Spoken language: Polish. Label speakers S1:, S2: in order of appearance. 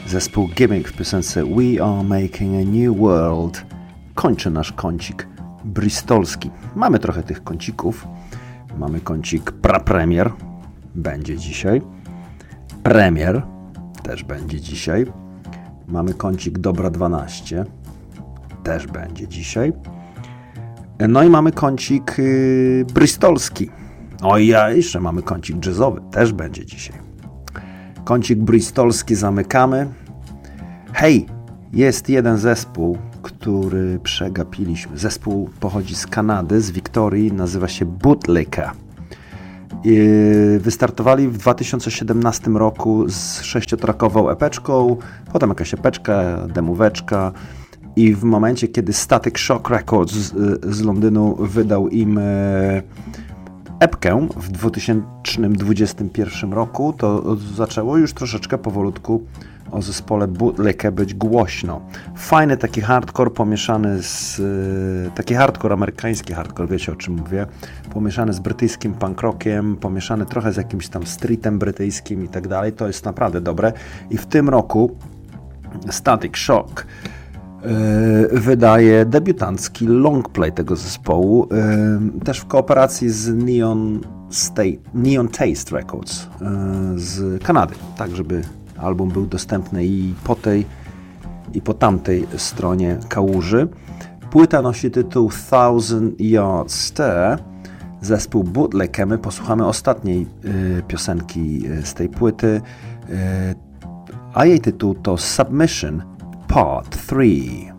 S1: Zespół Gimmick w piosence We Are Making a New World kończy nasz kącik bristolski. Mamy trochę tych kącików. Mamy kącik prapremier, będzie dzisiaj. Premier też będzie dzisiaj. Mamy kącik Dobra 12, też będzie dzisiaj. No i mamy kącik bristolski. O i jeszcze mamy kącik jazzowy, też będzie dzisiaj. Kącik bristolski zamykamy. Hej, jest jeden zespół, który przegapiliśmy. Zespół pochodzi z Kanady, z Wiktorii, nazywa się Bootlicker. Wystartowali w 2017 roku z 6-trackową epeczką, potem jakaś epeczka, demóweczka i w momencie, kiedy Static Shock Records z Londynu wydał im epkę w 2021 roku, to zaczęło już troszeczkę powolutku o zespole Bootlicker być głośno. Fajny taki hardcore pomieszany z... taki hardcore, amerykański hardcore, wiecie o czym mówię, pomieszany z brytyjskim punk rockiem, pomieszany trochę z jakimś tam streetem brytyjskim i tak dalej. To jest naprawdę dobre. I w tym roku Static Shock wydaje debiutancki longplay tego zespołu, też w kooperacji z Neon Taste Records z Kanady, tak żeby album był dostępny i po tej, i po tamtej stronie kałuży. Płyta nosi tytuł Thousand Yard Stare. Zespół Bootlicker. My posłuchamy ostatniej piosenki z tej płyty, a jej tytuł to Submission Part 3.